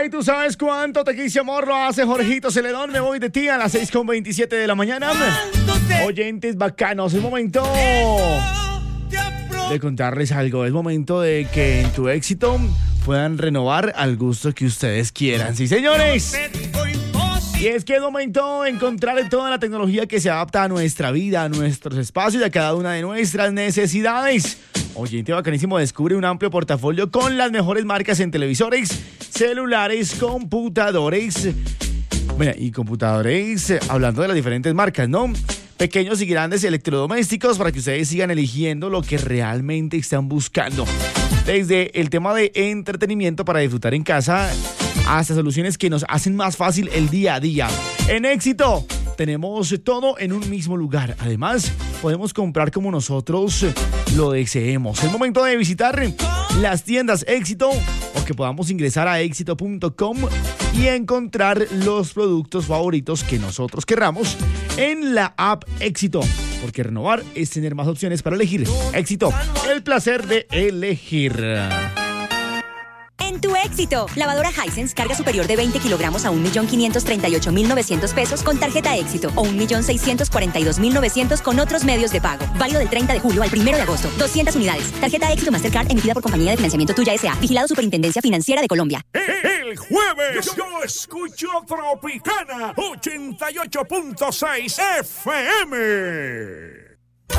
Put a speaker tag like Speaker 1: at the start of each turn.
Speaker 1: Ay, tú sabes cuánto te quise, amor, lo hace Jorgito Celedón. Me voy de ti a las 6:27 de la mañana. Oyentes bacanos, es momento de contarles algo. Es momento de que en tu éxito puedan renovar al gusto que ustedes quieran. Sí, señores. Y es que es momento de encontrar toda la tecnología que se adapta a nuestra vida, a nuestros espacios y a cada una de nuestras necesidades. Oyente bacanísimo, descubre un amplio portafolio con las mejores marcas en televisores, celulares, computadores. Bueno, y computadores, hablando de las diferentes marcas, ¿no? Pequeños y grandes electrodomésticos para que ustedes sigan eligiendo lo que realmente están buscando. Desde el tema de entretenimiento para disfrutar en casa hasta soluciones que nos hacen más fácil el día a día. En Éxito tenemos todo en un mismo lugar. Además, podemos comprar como nosotros lo deseemos. Es momento de visitar las tiendas Éxito o que podamos ingresar a éxito.com y encontrar los productos favoritos que nosotros querramos en la app Éxito. Porque renovar es tener más opciones para elegir. Éxito, el placer de elegir.
Speaker 2: En tu Éxito, lavadora Hisense carga superior de 20 kilogramos a 1.538.900 pesos con tarjeta Éxito o 1.642.900 con otros medios de pago. Válido del 30 de julio al 1 de agosto. 200 unidades. Tarjeta Éxito Mastercard emitida por Compañía de Financiamiento Tuya S.A. Vigilado Superintendencia Financiera de Colombia.
Speaker 3: El jueves yo escucho Tropicana 88.6 FM.